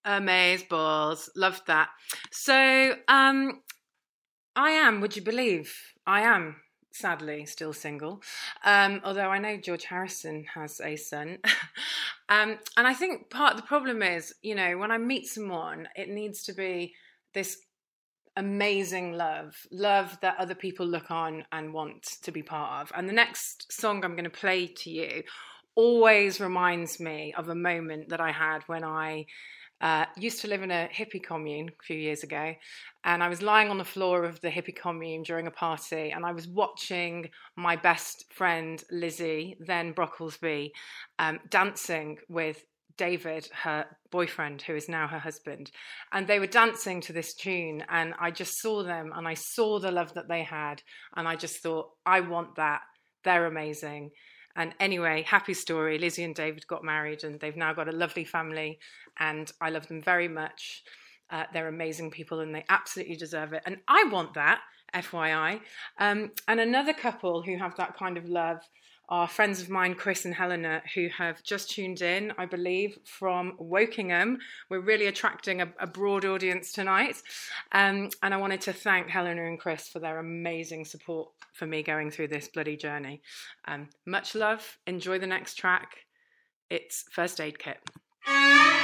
Amaze balls. Loved that. So, would you believe, I am sadly still single. Although I know George Harrison has a son. And I think part of the problem is, when I meet someone, it needs to be this amazing love that other people look on and want to be part of. And the next song I'm going to play to you always reminds me of a moment that I had when I used to live in a hippie commune a few years ago, and I was lying on the floor of the hippie commune during a party, and I was watching my best friend Lizzie, then Brocklesby, dancing with David, her boyfriend, who is now her husband. And they were dancing to this tune, and I just saw them, and I saw the love that they had, and I just thought, I want that. They're amazing. And anyway, happy story. Lizzie and David got married, and they've now got a lovely family, and I love them very much. They're amazing people, and they absolutely deserve it. And I want that, FYI. And another couple who have that kind of love are friends of mine, Chris and Helena, who have just tuned in, I believe, from Wokingham. We're really attracting a broad audience tonight. And I wanted to thank Helena and Chris for their amazing support for me going through this bloody journey. Much love. Enjoy the next track. It's First Aid Kit.